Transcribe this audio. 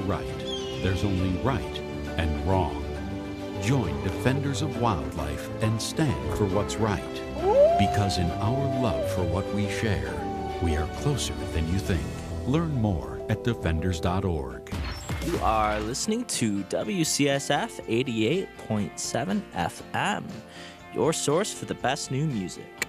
right. There's only right and wrong. Join Defenders of Wildlife and stand for what's right. Because in our love for what we share, we are closer than you think. Learn more at defenders.org. You are listening to WCSF 88.7 FM, your source for the best new music.